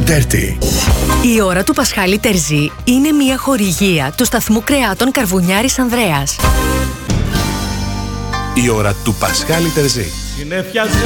Dirty. Η ώρα του Πασχάλη Τερζή είναι μια χορηγία του σταθμού κρεάτων Καρβουνιάρης Ανδρέας. Η ώρα του Πασχάλη Τερζή. Συνέφιαζε